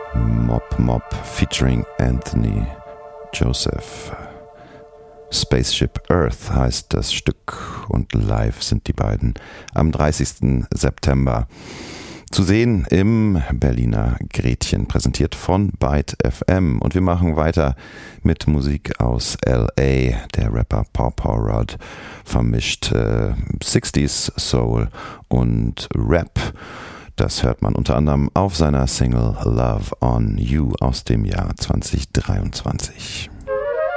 Mop Mop featuring Anthony Joseph. Spaceship Earth heißt das Stück und live sind die beiden am 30. September zu sehen im Berliner Gretchen, präsentiert von Byte FM. Und wir machen weiter mit Musik aus L.A. Der Rapper Paw Paw Rod vermischt 60s Soul und Rap. Das hört man unter anderem auf seiner Single Love on You aus dem Jahr 2023.